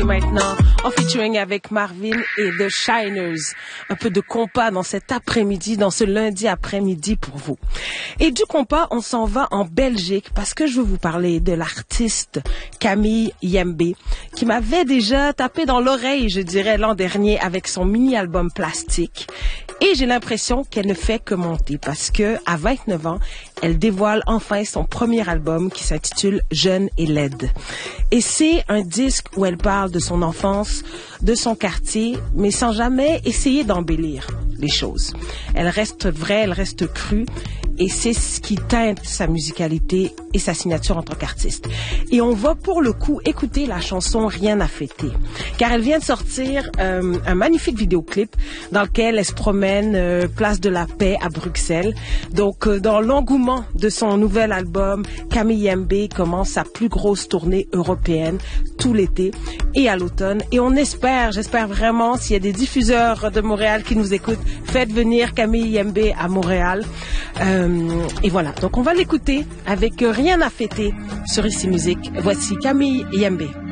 Yembe maintenant, en featuring avec Marvin et The Shiners. Un peu de compas dans cet après-midi, dans ce lundi après-midi pour vous. Et du compas, on s'en va en Belgique parce que je veux vous parler de l'artiste Camille Yembe, qui m'avait déjà tapé dans l'oreille, je dirais, l'an dernier avec son mini-album Plastique. Et j'ai l'impression qu'elle ne fait que monter parce que, à 29 ans, elle dévoile enfin son premier album qui s'intitule Jeune et laide. Et c'est un disque où elle parle de son enfance, de son quartier, mais sans jamais essayer d'embellir les choses. Elle reste vraie, elle reste crue, et c'est ce qui teinte sa musicalité et sa signature en tant qu'artiste. Et on va pour le coup écouter la chanson Rien à fêter, car elle vient de sortir un magnifique vidéoclip dans lequel elle se promène place de la Paix à Bruxelles. Donc dans l'engouement de son nouvel album, Camille Yembe commence sa plus grosse tournée européenne tout l'été et à l'automne. Et on espère, j'espère vraiment, s'il y a des diffuseurs de Montréal qui nous écoutent, faites venir Camille Yembe à Montréal. Et voilà, donc on va l'écouter avec Rien à fêter sur Ici Musique. Voici Camille Yembe.